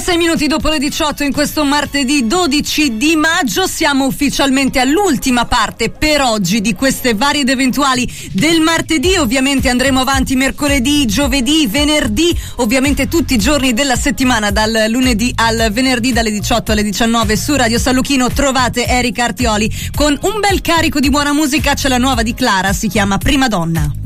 6 minuti dopo le 18 in questo martedì 12 di maggio siamo ufficialmente all'ultima parte per oggi di queste varie ed eventuali del martedì. Ovviamente andremo avanti mercoledì, giovedì, venerdì, ovviamente tutti i giorni della settimana, dal lunedì al venerdì dalle 18 alle 19 su Radio San Luchino. Trovate Erika Artioli con un bel carico di buona musica. C'è la nuova di Clara, si chiama Prima Donna.